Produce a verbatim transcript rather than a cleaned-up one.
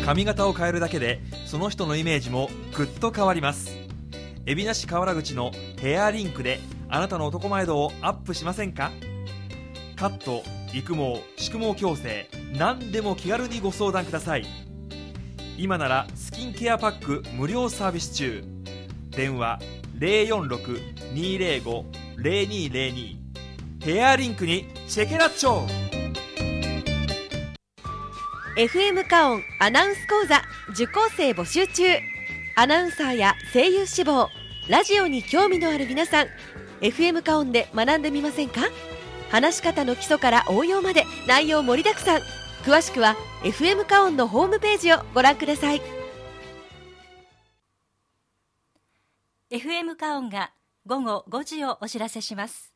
髪型を変えるだけでその人のイメージもぐっと変わります。海老名市河原口のヘアリンクであなたの男前度をアップしませんか？カット、育毛、宿毛矯正、何でも気軽にご相談ください。今ならスキンケアパック無料サービス中。電話 ゼロよんろく にーゼロご ゼロにーゼロに。ヘアリンクにチェケラッチョ。 エフエム カオンアナウンス講座受講生募集中。アナウンサーや声優志望、ラジオに興味のある皆さん、 エフエム カオンで学んでみませんか？話し方の基礎から応用まで内容盛りだくさん。詳しくは エフエム カオンのホームページをご覧ください。 エフエム カオンが午後ごじをお知らせします。